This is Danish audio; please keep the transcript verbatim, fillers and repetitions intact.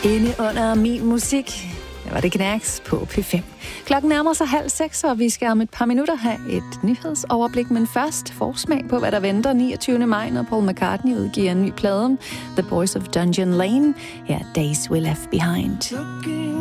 Inde under min musik. Det var det Knacks på P fem. Klokken nærmer sig halv seks, og vi skal om et par minutter have et nyhedsoverblik. Men først forsmag på, hvad der venter niogtyvende maj, når Paul McCartney udgiver en ny plade. The Boys of Dungeon Lane. Her er Days We Left Behind.